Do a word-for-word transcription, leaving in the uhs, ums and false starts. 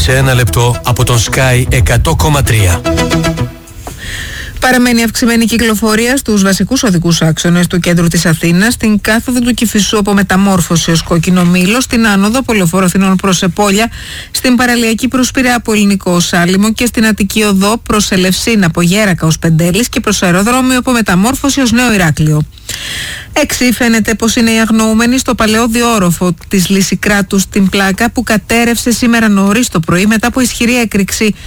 σε ένα λεπτό από τον Sky εκατό κόμμα τρία. Παραμένει αυξημένη κυκλοφορία στους βασικούς οδικούς άξονες του κέντρου της Αθήνας, στην κάθοδο του Κηφισού από Μεταμόρφωση ως Κόκκινο Μήλο, στην άνοδο από Λεωφόρο Αθηνών προς Επόλια, στην παραλιακή προς Πειραιά από Ελληνικό ως Άλυμο και στην Αττική Οδό προς Ελευσίνα από Γέρακα ως Πεντέλης και προς αεροδρόμιο από Μεταμόρφωση ως Νέο Ηράκλειο. Έξι φαίνεται πως είναι οι αγνοούμενοι στο παλαιό διόροφο της Λυσικράτου στην Πλάκα που κατέρευσε σήμερα νωρίς το πρωί μετά από ισχυρή έκρηξη